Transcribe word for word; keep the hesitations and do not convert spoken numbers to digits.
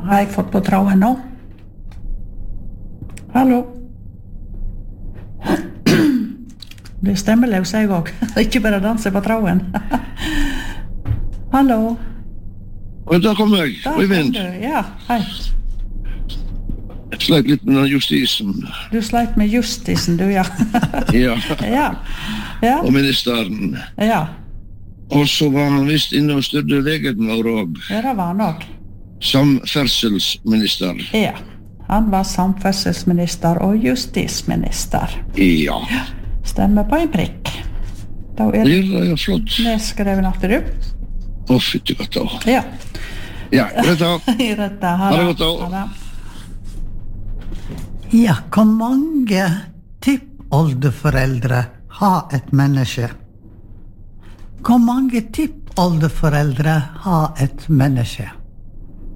har jeg fått på tråden nå? Hallo? Det er stemmeløs jeg også. Ikke bare danse på tråden. Hallo? Og da kommer jeg, Da Øyvind. kom du. Ja, hei. Jeg sleit litt med den justisen. Du sleit med justisen, du, ja. Ja, Ja, ja, og ministeren. ja. Og så var han visst inne og styrte legen vår og Ja, det var han også. samferdselsminister. Ja, han var samferdselsminister og justisminister. Ja, Stemmer på en prikk. Da er det det er jo flott. nedskreven at du. Å, fytti godt da. Ja. Ja, greit da. I rette, ha Ha det det. godt da. Ha det. Ja, hvor mange tippoldeforeldre har et menneske? Hvor mange tippoldeforeldre har et menneske?